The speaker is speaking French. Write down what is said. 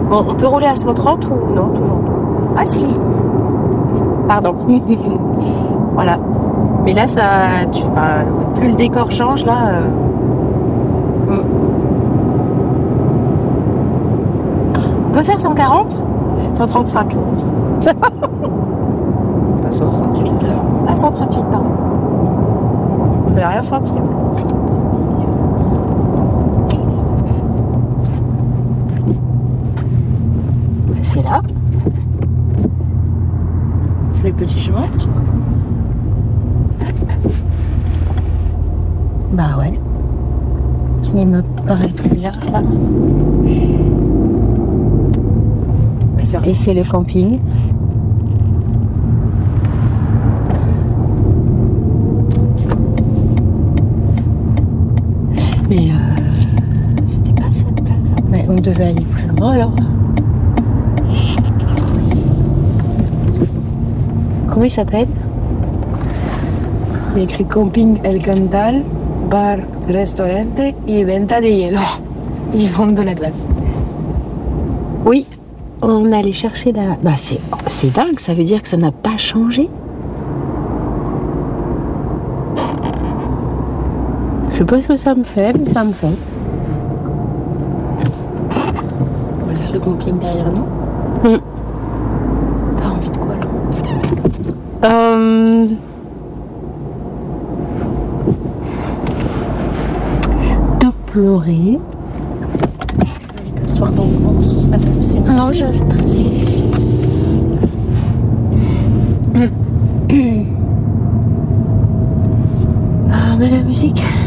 Bon, on peut rouler à 130 ou non, toujours pas. Ah si. Pardon. Voilà. Mais là, plus le décor change, là. On peut faire 140 135. À 138 là. Ah, 138, pardon. On n'a rien senti. C'est là. C'est le petit chemin. Bah ouais. Il me paraît plus large là. Et c'est le camping. Mais c'était pas cette plage. Mais on devait aller plus loin alors. Comment il s'appelle? Il y a écrit Camping El Cantal, bar, restaurante y venta de hielo. Ils vendent de la glace. Oui, on allait chercher la... Bah c'est dingue, ça veut dire que ça n'a pas changé. Je sais pas ce que ça me fait, mais ça me fait. On laisse le camping derrière nous. T'as envie de quoi là? De pleurer. Aller t'asseoir dans le vent face à l'océan. Non, je vais tracer. Ah, mais la musique.